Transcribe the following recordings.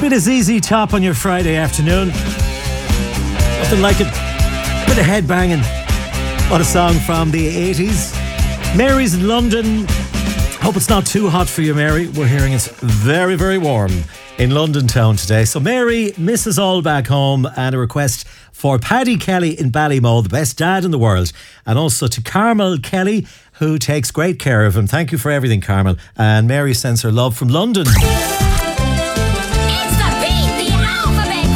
bit of ZZ Top on your Friday afternoon. Nothing like it. Bit of head banging. What a song from the 80s. Mary's in London. Hope it's not too hot for you, Mary. We're hearing it's very, very warm in London town today. So Mary misses all back home, and a request for Paddy Kelly in Ballymo, the best dad in the world, and also to Carmel Kelly, who takes great care of him. Thank you for everything, Carmel. And Mary sends her love from London. It's the Beat the Alphabet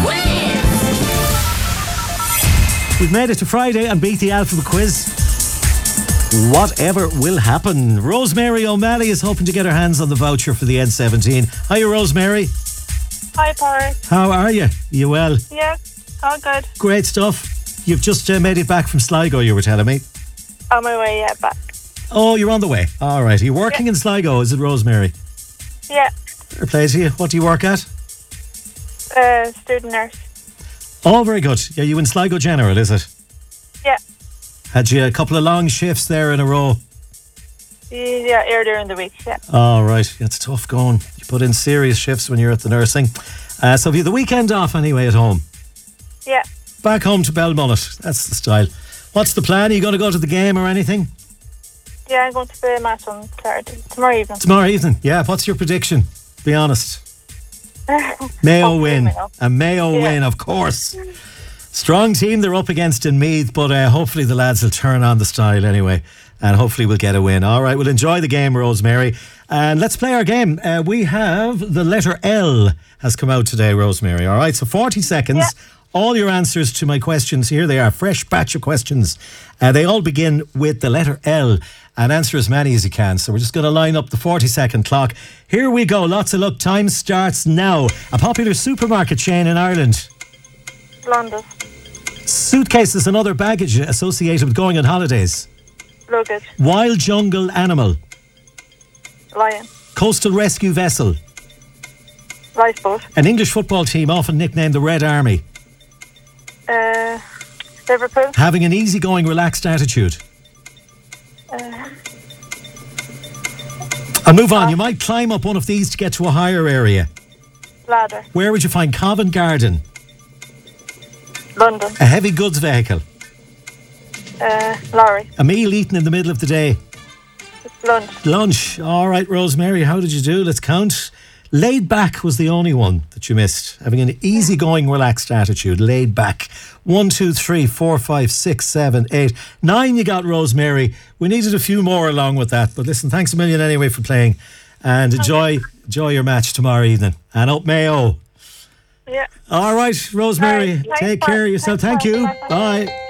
Quiz. We've made it to Friday and Beat the Alphabet Quiz. Whatever will happen. Rosemary O'Malley is hoping to get her hands on the voucher for the N17. Hiya, Rosemary. Hi, Park. How are you? You well? Yeah, all good. Great stuff. You've just made it back from Sligo, you were telling me. On my way, back. Oh, you're on the way. All right. Are you working in Sligo, is it, Rosemary? Yeah, Fair play to you. What do you work at? student nurse. Oh, very good. Are you in Sligo General, is it? Yeah, Had you a couple of long shifts there in a row? yeah, earlier in the week, yeah. All right. It's tough going. You put in serious shifts when you're at the nursing. So have you the weekend off anyway at home? Yeah, Back home to Belmullet. That's the style. What's the plan? Are you going to go to the game or anything? yeah, I'm going to the match on Saturday, tomorrow evening. Tomorrow evening. Yeah, what's your prediction? Be honest. Mayo Hopefully win. Mayo. A Mayo Yeah. win, of course. Strong team they're up against in Meath, but hopefully the lads will turn on the style anyway, and hopefully we'll get a win. All right, we'll enjoy the game, Rosemary. And let's play our game. We have the letter L has come out today, Rosemary. All right, so 40 seconds. Yeah. All your answers to my questions, here they are, fresh batch of questions. They all begin with the letter L, and answer as many as you can. So we're just going to line up the 40-second clock. Here we go. Lots of luck. Time starts now. A popular supermarket chain in Ireland. London, Suitcases and other baggage associated with going on holidays. luggage, Wild jungle animal. lion, Coastal rescue vessel. lifeboat, An English football team often nicknamed the Red Army. Liverpool, Having an easygoing, relaxed attitude. I'll move on. You might climb up one of these to get to a higher area. ladder, Where would you find Covent Garden? London, A heavy goods vehicle. lorry, A meal eaten in the middle of the day. lunch, Lunch. All right, Rosemary, how did you do? Let's count. Laid back was the only one that you missed. Having an easygoing, relaxed attitude. Laid back. 1, 2, 3, 4, 5, 6, 7, 8, 9 you got, Rosemary. We needed a few more along with that. But listen, thanks a million anyway for playing. And enjoy your match tomorrow evening. And up Mayo. yeah. All right, Rosemary. All right, Take thanks, care of bye. yourself. Thanks, Thank you. bye. Bye.